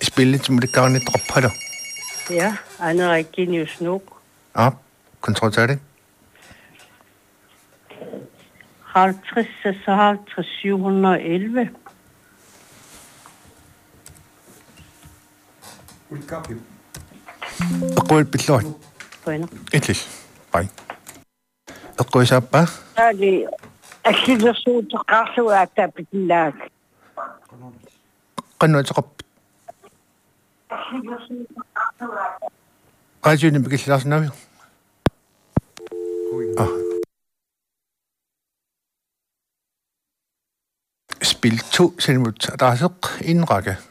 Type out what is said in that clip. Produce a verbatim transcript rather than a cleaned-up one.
spillet som det gerne dropper det. Ja, Anna Reginius nok. Ja, kontrol det. halvtreds seksoghalvtreds syv hundrede og elleve. أقول بالله Bueno. إتليش باي أقول شابة هذه أكيد صوت قاسوة بالله. قنوة تقب قاجوني بكل لاس نامي آه spil to selvmord. Der er så en række